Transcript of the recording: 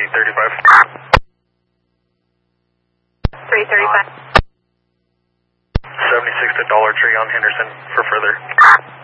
335. 335. 76 to Dollar Tree on Henderson for further.